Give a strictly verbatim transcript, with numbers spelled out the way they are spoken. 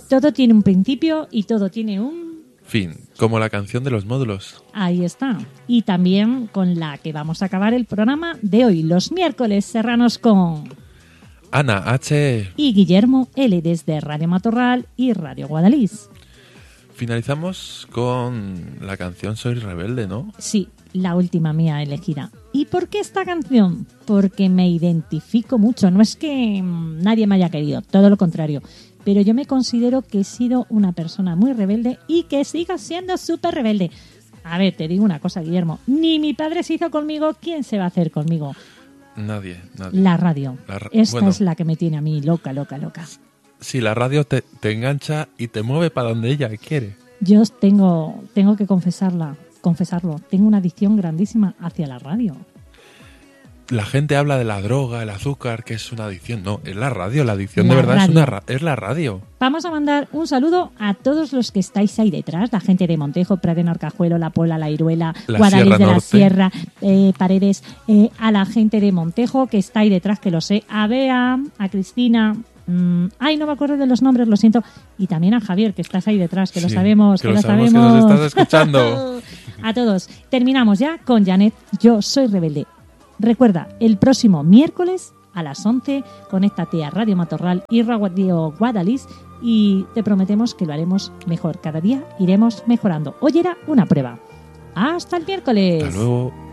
Todo tiene un principio y todo tiene un... fin, como la canción de los módulos. Ahí está. Y también con la que vamos a acabar el programa de hoy, los miércoles serranos con... Ana H. y Guillermo L. desde Radio Matorral y Radio Guadalís. Finalizamos con la canción Soy Rebelde, ¿no? Sí, la última mía elegida. ¿Y por qué esta canción? Porque me identifico mucho. No es que mmm, nadie me haya querido, todo lo contrario. Pero yo me considero que he sido una persona muy rebelde y que sigo siendo súper rebelde. A ver, te digo una cosa, Guillermo. Ni mi padre se hizo conmigo, ¿quién se va a hacer conmigo? Nadie, nadie. La radio. La ra- Esta bueno. es la que me tiene a mí loca, loca, loca. Sí, la radio te, te engancha y te mueve para donde ella quiere. Yo tengo, tengo que confesarla, confesarlo. Tengo una adicción grandísima hacia la radio. La gente habla de la droga, el azúcar, que es una adicción. No, es la radio. La adicción La de verdad es, radio. una ra- es la radio. Vamos a mandar un saludo a todos los que estáis ahí detrás, la gente de Montejo, Pradena, Orcajuelo, La Puebla, La Iruela, La Guadalís Sierra de la Norte. Sierra, eh, Paredes, eh, a la gente de Montejo que está ahí detrás, que lo sé, a Bea, a Cristina, mmm, ay, no me acuerdo de los nombres, lo siento, y también a Javier, que estás ahí detrás, que lo Sí, sabemos, que que, lo lo sabemos sabemos. que nos estás escuchando. A todos. Terminamos ya con Janet, Yo Soy Rebelde. Recuerda, el próximo miércoles a las once, conéctate a Radio Matorral y Radio Guadalís y te prometemos que lo haremos mejor. Cada día iremos mejorando. Hoy era una prueba. ¡Hasta el miércoles! Hasta luego.